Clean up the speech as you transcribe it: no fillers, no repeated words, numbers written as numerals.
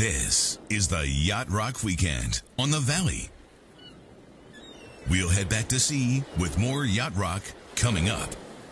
This is the Yacht Rock Weekend on the Valley. We'll head back to sea with more Yacht Rock coming up.